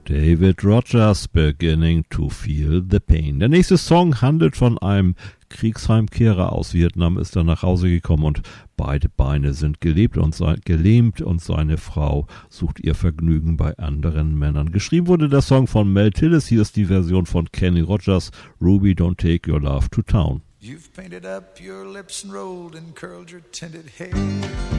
David Rogers, Beginning to Feel the Pain. Der nächste Song handelt von einem Kriegsheimkehrer aus Vietnam, ist dann nach Hause gekommen und beide Beine sind gelähmt und seine Frau sucht ihr Vergnügen bei anderen Männern. Geschrieben wurde der Song von Mel Tillis, hier ist die Version von Kenny Rogers, Ruby, Don't Take Your Love to Town. You've painted up your lips and rolled and curled your tinted hair.